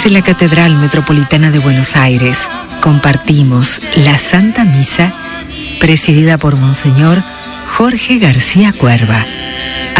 Desde la Catedral Metropolitana de Buenos Aires, compartimos la Santa Misa, presidida por Monseñor Jorge García Cuerva.